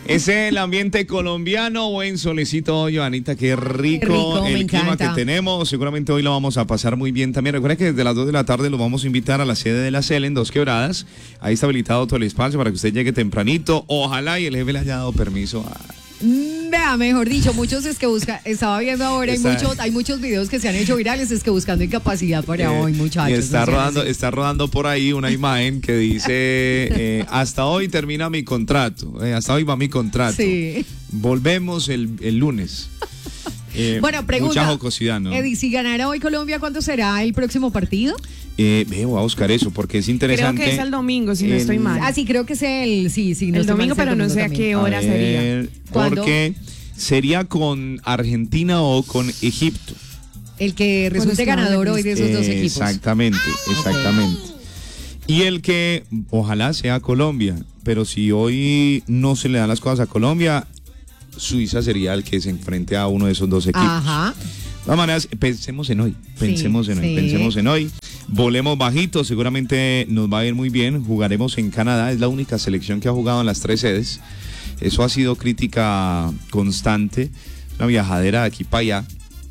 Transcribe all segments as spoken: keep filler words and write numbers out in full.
Es el ambiente colombiano, buen solecito, Joanita, qué rico, rico el clima encanta. que tenemos. Seguramente hoy lo vamos a pasar muy bien también. Recuerda que desde las dos de la tarde los vamos a invitar a la sede de la C E L en Dos Quebradas. Ahí está habilitado todo el espacio para que usted llegue tempranito. Ojalá y el jefe le haya dado permiso a... Mm, Vea, mejor dicho, muchos es que busca, estaba viendo ahora, hay Está- muchos, hay muchos videos que se han hecho virales, es que buscando incapacidad para Eh, hoy, muchachos. y está no sean rodando, así. está rodando por ahí una imagen que dice, eh, hasta hoy termina mi contrato, eh, hasta hoy va mi contrato. Sí. Volvemos el, el lunes. Eh, Bueno, pregunta. Mucha jocosidad, ¿no? Eddie, si ganara hoy Colombia, ¿cuándo será el próximo partido? Eh, ve, voy a buscar eso porque es interesante. Creo que es el domingo, si no El- estoy mal. Ah, sí, creo que es el, sí, sí, no el estoy mal, domingo, es el pero no domingo sé a también. qué hora A sería. ver, ¿Cuándo? porque sería con Argentina o con Egipto. El que resulte Bueno, ganador hoy de esos dos Eh, equipos. Exactamente, exactamente. Y el que ojalá sea Colombia, pero si hoy no se le dan las cosas a Colombia, Suiza sería el que se enfrente a uno de esos dos equipos. Ajá. De todas maneras, pensemos en hoy, pensemos Sí, en hoy, sí. pensemos en hoy. Volemos bajito, seguramente nos va a ir muy bien. Jugaremos en Canadá, es la única selección que ha jugado en las tres sedes. Eso ha sido crítica constante, una viajadera de aquí para allá,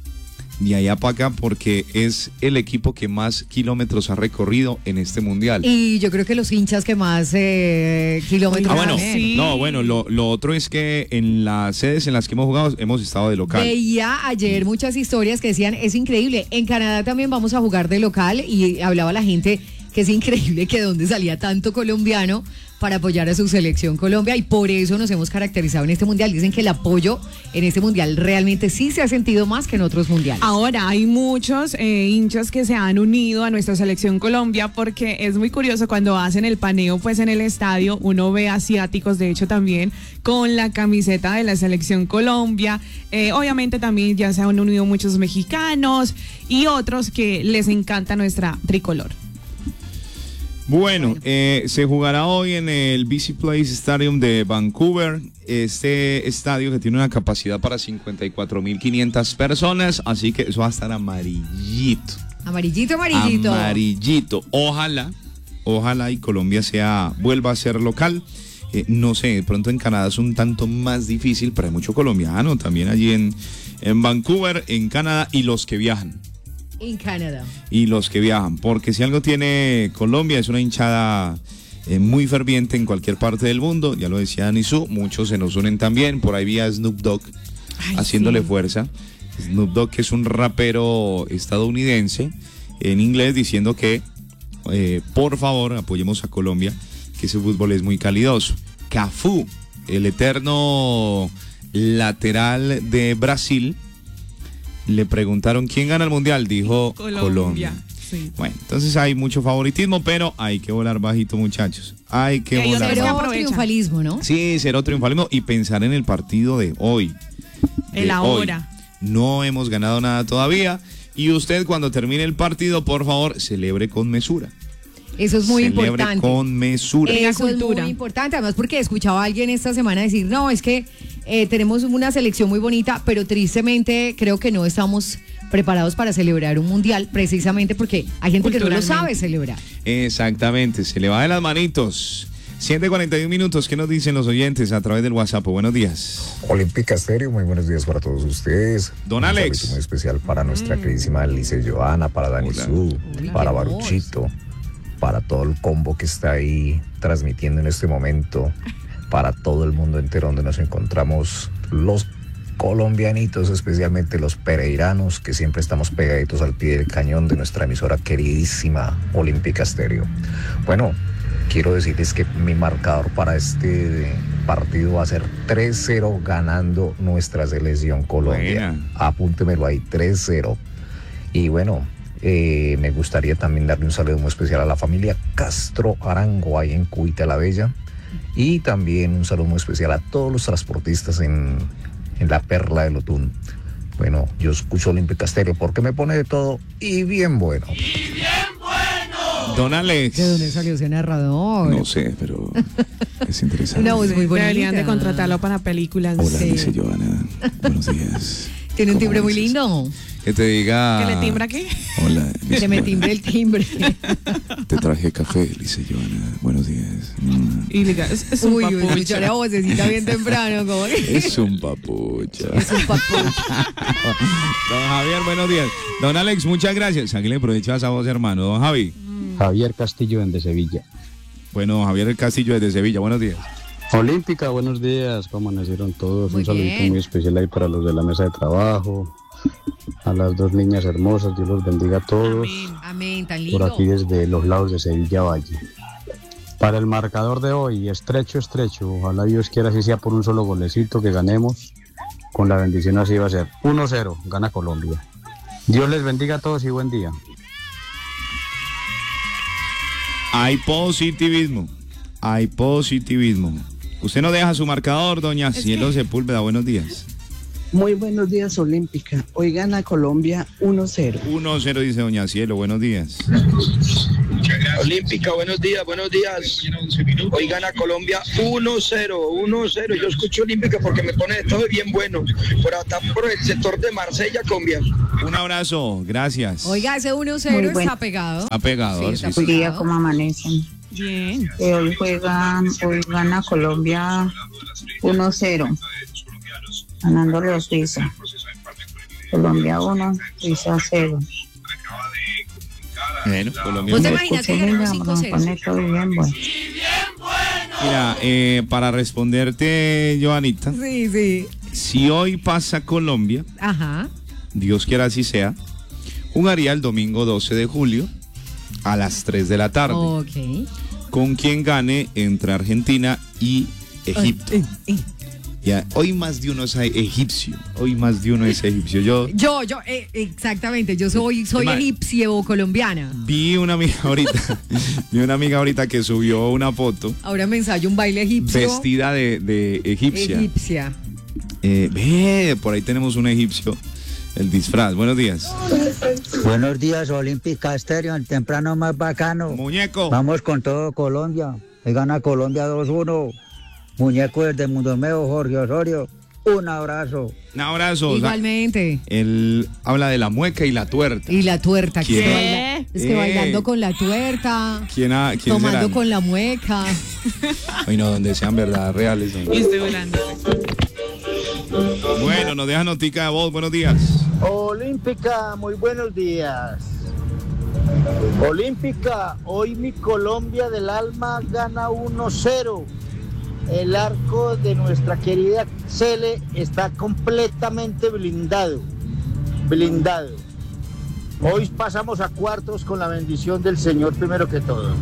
de allá para acá, porque es el equipo que más kilómetros ha recorrido en este mundial. Y yo creo que los hinchas que más eh, kilómetros Ah, bueno, también. sí. no, bueno, lo, lo otro es que en las sedes en las que hemos jugado hemos estado de local. Veía ayer muchas historias que decían, es increíble, en Canadá también vamos a jugar de local y hablaba la gente que es increíble que de dónde salía tanto colombiano para apoyar a su selección Colombia y por eso nos hemos caracterizado en este mundial. Dicen que el apoyo en este mundial realmente sí se ha sentido más que en otros mundiales. Ahora, hay muchos eh, hinchas que se han unido a nuestra selección Colombia porque es muy curioso cuando hacen el paneo pues en el estadio, uno ve asiáticos, de hecho también, con la camiseta de la selección Colombia. Eh, obviamente también ya se han unido muchos mexicanos y otros que les encanta nuestra tricolor. Bueno, eh, se jugará hoy en el B C Place Stadium de Vancouver, este estadio que tiene una capacidad para cincuenta y cuatro mil quinientas personas, así que eso va a estar amarillito, Amarillito, amarillito. amarillito. Ojalá, ojalá y Colombia sea, vuelva a ser local. Eh, no sé, de pronto en Canadá es un tanto más difícil, pero hay mucho colombiano también allí en, en Vancouver, en Canadá, y los que viajan. En Canadá. Y los que viajan, porque si algo tiene Colombia es una hinchada eh, muy ferviente en cualquier parte del mundo, ya lo decía Nisu, muchos se nos unen también, por ahí vía Snoop Dogg Ay, haciéndole sí. fuerza. Snoop Dogg, que es un rapero estadounidense, en inglés, diciendo que eh, por favor apoyemos a Colombia, que ese fútbol es muy calidoso. Cafú, el eterno lateral de Brasil, le preguntaron quién gana el mundial, dijo Colombia. Colombia, sí. Bueno, entonces hay mucho favoritismo, pero hay que volar bajito, muchachos. Hay que Y hay volar otros que Pero bajito. aprovechan. triunfalismo, ¿no? Sí, será triunfalismo y pensar en el partido de hoy. De El hoy. ahora. No hemos ganado nada todavía y usted cuando termine el partido, por favor, celebre con mesura. Eso es muy Celebre importante. con mesura. Eh, Eso es cultura. muy importante, además porque escuchaba a alguien esta semana decir, no, es que eh, tenemos una selección muy bonita, pero tristemente creo que no estamos preparados para celebrar un mundial, precisamente porque hay gente que no lo Culturalmente. sabe celebrar. Exactamente, se le va de las manitos. siete cuarenta y uno minutos, ¿qué nos dicen los oyentes a través del WhatsApp? Buenos días. Olímpica Estéreo, muy buenos días para todos ustedes. Don Un Alex. saludo muy especial para nuestra queridísima Alice Joana, para Dani Hola. Su, Uy, para qué Baruchito, para todo el combo que está ahí transmitiendo en este momento, para todo el mundo entero donde nos encontramos los colombianitos, especialmente los pereiranos, que siempre estamos pegaditos al pie del cañón de nuestra emisora queridísima Olímpica Estéreo. Bueno, quiero decirles que mi marcador para este partido va a ser tres cero ganando nuestra selección Colombia. Buena. Apúntemelo ahí, tres cero. Y bueno, eh, me gustaría también darle un saludo muy especial a la familia Castro Arango ahí en Cuita la Bella. Y también un saludo muy especial a todos los transportistas en, en la Perla del Otún. Bueno, yo escucho Olímpica Estéreo porque me pone de todo y bien bueno. Don Alex. ¿De dónde salió ese narrador? No sé, pero es interesante. Una voz muy bonita. Deberían de contratarlo para películas. Hola, Sí. dice Joana. Buenos días. Tiene un ¿Cómo timbre muy dices? lindo. Que te diga. ¿Que le timbra qué? Hola. mi Se me señora. timbre el timbre. Te traje café, dice Joana. Buenos días. Mm. Y le diga, es, es un Uy, papucho. escuchó la vocecita bien temprano, como que Es un papucho. es un papucho. Don Javier, buenos días. Don Alex, muchas gracias. Aquí le aprovecho esa voz, hermano. Don Javi. Javier Castillo desde Sevilla. Bueno, don Javier Castillo desde Sevilla, buenos días. Olímpica, buenos días, ¿cómo amanecieron todos? Muy Un saludito bien. muy especial ahí para los de la mesa de trabajo, a las dos niñas hermosas, Dios los bendiga a todos, Amén. Amén, tan por lindo. aquí desde los lados de Sevilla Valle. Para el marcador de hoy, estrecho, estrecho, ojalá Dios quiera así sea por un solo golecito que ganemos, con la bendición así va a ser, uno cero, gana Colombia. Dios les bendiga a todos y buen día. Hay positivismo. Hay positivismo. Usted no deja su marcador, doña Cielo Sepúlveda. Buenos días. Muy buenos días, Olímpica. Hoy gana Colombia uno cero. uno cero dice doña Cielo. Buenos días. Olímpica, buenos días, buenos días. Hoy gana Colombia uno cero, uno cero. Yo escucho Olímpica porque me pone de todo bien bueno. Por acá, por el sector de Marsella, Colombia. Un abrazo. Gracias. Oiga, ese uno cero Muy bueno. está pegado. Está pegado. Sí, Sí, está sí. Buen día, pegado. ¿cómo amanecen? Bien. Eh, hoy juegan, hoy gana Colombia uno cero, ganándole a Suiza. Colombia uno, Suiza cero. Bueno, Colombia. ¿Vos te uno. imaginas que ganamos cinco cero? Pone todo bien, bueno. Mira, eh, para responderte, Joanita, Sí, sí. si hoy pasa Colombia, Ajá. Dios quiera así sea, jugaría el domingo doce de julio a las tres de la tarde. Ok. Con quien gane entre Argentina y Egipto. Eh, eh. Ya, hoy más de uno es egipcio. Hoy más de uno es egipcio. Yo Yo, yo, eh, exactamente, yo soy, soy Emma, egipcio colombiana. vi una amiga ahorita, vi una amiga ahorita que subió una foto Ahora me ensayo un baile egipcio. vestida de, de egipcia. Egipcia. Eh, ve, por ahí tenemos un egipcio, el disfraz. Buenos días. Buenos días, Olímpica Estéreo, el temprano más bacano. Muñeco. Vamos con todo Colombia. Hoy gana Colombia dos uno. Muñeco desde Mundo Nuevo, Jorge Osorio. Un abrazo. Un abrazo. O sea, Igualmente. él habla de la mueca y la tuerta. Y la tuerta. que ¿Quién? Es, que baila- es que Eh. bailando con la tuerta. ¿Quién, ha, quién Tomando serán? con la mueca. Ay, no, donde sean verdad reales. ¿no? Y estoy volando. Bueno, nos deja notica de voz. Buenos días. Olímpica, muy buenos días. Olímpica, hoy mi Colombia del alma gana uno cero. El arco de nuestra querida Cele está completamente blindado. Blindado. Hoy pasamos a cuartos con la bendición del Señor primero que todo.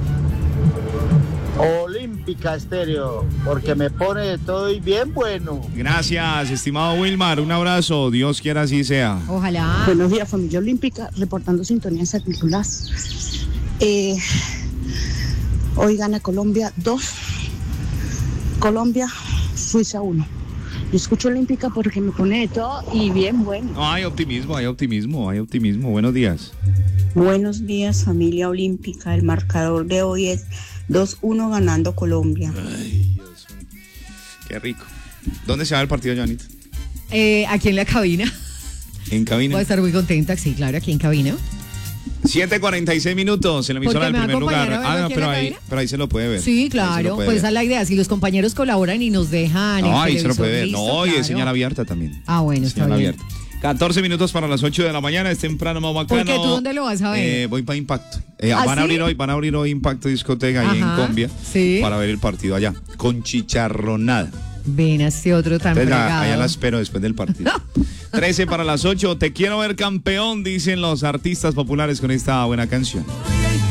Olímpica Estéreo, porque me pone de todo y bien bueno. Gracias, estimado Wilmar. Un abrazo. Dios quiera así sea. Ojalá. Buenos días, familia Olímpica, reportando sintonía en San Nicolás. Eh, hoy gana Colombia dos, Colombia, Suiza uno. Yo escucho Olímpica porque me pone de todo y bien bueno. No, hay optimismo, hay optimismo, hay optimismo. Buenos días. Buenos días, familia Olímpica. El marcador de hoy es dos uno ganando Colombia. Ay, Dios mío. Qué rico. ¿Dónde se va el partido, Joanita? Eh, aquí en la cabina. En cabina. Voy a estar muy contenta. Sí, claro, aquí en cabina. siete cuarenta y seis minutos en la emisora Porque del me primer va a lugar. acompañar a verlo Ah, no, aquí en pero la ahí, cabina. pero ahí se lo puede ver. Sí, Ahí se claro. lo puede Pues ver. esa es la idea. Si los compañeros colaboran y nos dejan. No, el ahí se lo televisor puede ver. listo, No, y es claro. señal abierta también. Ah, bueno, está Señal bien. abierta. catorce minutos para las ocho de la mañana, es temprano, más bacano. ¿Por qué? ¿Tú dónde lo vas a ver? Eh, voy para Impacto. Eh, ¿Ah, van a sí? abrir hoy, van a abrir hoy Impacto Discoteca ahí Ajá, en Combia sí. para ver el partido allá. Con chicharronada. Ven a este otro tan Entonces, fregado. allá la espero después del partido. trece para las ocho. Te quiero ver campeón, dicen los artistas populares con esta buena canción.